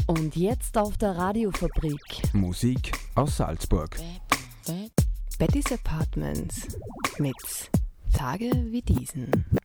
Und jetzt auf der Radiofabrik. Musik aus Salzburg. Betty's Apartments mit Tage wie diesen.